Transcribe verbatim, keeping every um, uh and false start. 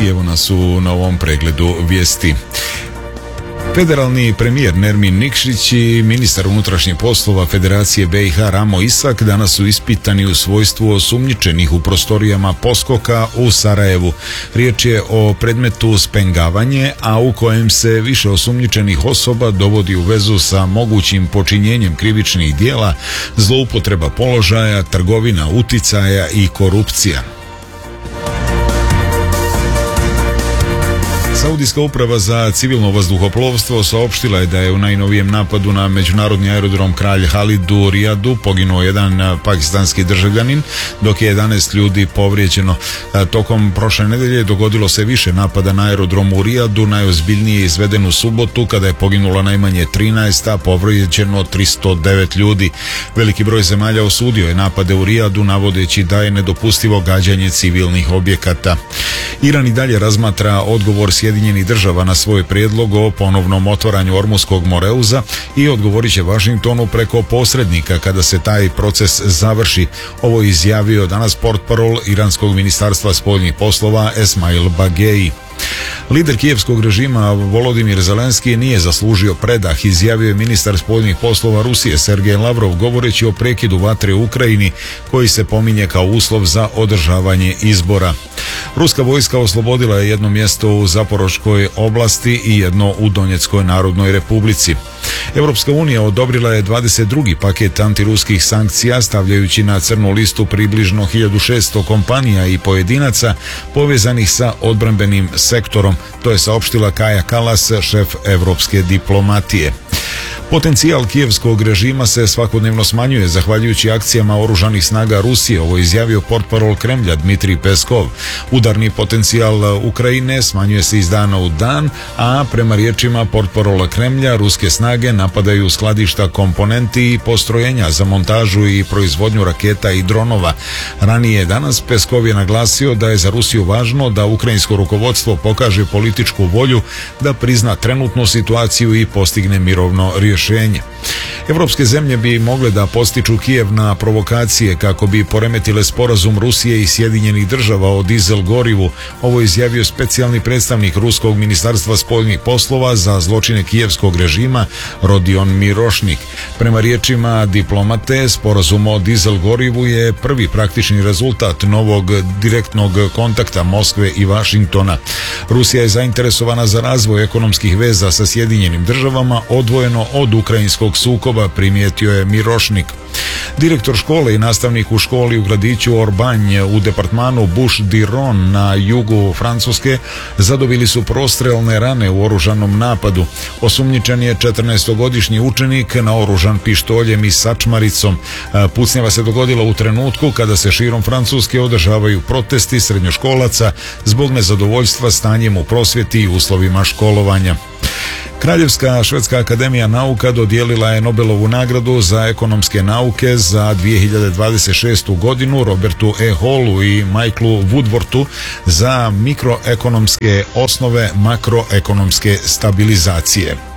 i evo nas u novom pregledu vijesti. Federalni premijer Nermin Nikšić i ministar unutrašnjih poslova Federacije B i H Ramo Isak danas su ispitani u svojstvu osumnjičenih u prostorijama Poskoka u Sarajevu. Riječ je o predmetu spengavanje, a u kojem se više osumnjičenih osoba dovodi u vezu sa mogućim počinjenjem krivičnih djela, zloupotreba položaja, trgovina uticaja i korupcija. Saudijska uprava za civilno vazduhoplovstvo saopštila je da je u najnovijem napadu na međunarodni aerodrom Kralj Halid u Rijadu poginuo jedan pakistanski državljanin, dok je jedanaest ljudi povrijeđeno. Tokom prošle nedelje dogodilo se više napada na aerodromu u Rijadu, najozbiljnije je izveden u subotu kada je poginulo najmanje trinaest, a povrijeđeno tristo devet ljudi. Veliki broj zemalja osudio je napade u Rijadu, navodeći da je nedopustivo gađanje civilnih objekata. Iran i dalje razmatra odgovor Sjedinjenih država na svoj prijedlog o ponovnom otvaranju Ormuskog moreuza i odgovorit će Washingtonu preko posrednika kada se taj proces završi. Ovo je izjavio danas portparol Iranskog ministarstva spoljnih poslova Esmail Bagei. Lider kijevskog režima Volodimir Zelenski nije zaslužio predah, izjavio je ministar spoljnih poslova Rusije Sergej Lavrov govoreći o prekidu vatre u Ukrajini koji se pominje kao uslov za održavanje izbora. Ruska vojska oslobodila je jedno mjesto u Zaporoškoj oblasti i jedno u Donjeckoj narodnoj republici. Europska unija odobrila je dvadeset drugi paket antiruskih sankcija, stavljajući na crnu listu približno hiljadu šesto kompanija i pojedinaca povezanih sa odbrambenim sektorom. To je saopštila Kaja Kallas, šef europske diplomatije. Potencijal kijevskog režima se svakodnevno smanjuje zahvaljujući akcijama oružanih snaga Rusije, ovo je izjavio portparol Kremlja Dmitrij Peskov. Udarni potencijal Ukrajine smanjuje se iz dana u dan, a prema riječima portparola Kremlja ruske snage napadaju skladišta komponenti i postrojenja za montažu i proizvodnju raketa i dronova. Ranije danas Peskov je naglasio da je za Rusiju važno da ukrajinsko rukovodstvo pokaže političku volju da prizna trenutnu situaciju i postigne mirovno rješenje. Evropske zemlje bi mogle da postiču Kijev na provokacije kako bi poremetile sporazum Rusije i Sjedinjenih država o dizel gorivu. Ovo je izjavio specijalni predstavnik Ruskog ministarstva spoljnih poslova za zločine kijevskog režima Rodion Mirošnik. Prema riječima diplomate, sporazum o dizel gorivu je prvi praktični rezultat novog direktnog kontakta Moskve i Vašingtona. Rusija je zainteresovana za razvoj ekonomskih veza sa Sjedinjenim državama odvojeno od ukrajinskog sukoba, primijetio je Mirošnik. Direktor škole i nastavnik u školi u gradiću Orbanj u departmanu Bouches-du-Rhône na jugu Francuske zadobili su prostrelne rane u oružanom napadu. Osumnjičen je četrnaestogodišnji učenik naoružan pištoljem i sačmaricom. Pucnjava se dogodila u trenutku kada se širom Francuske održavaju protesti srednjoškolaca zbog nezadovoljstva stanjem u prosvjeti i uslovima školovanja. Kraljevska švedska akademija nauka dodijelila je Nobelovu nagradu za ekonomske nauke za dvije hiljade dvadeset šestu godinu Robertu E. Hallu i Michaelu Woodworthu za mikroekonomske osnove makroekonomske stabilizacije.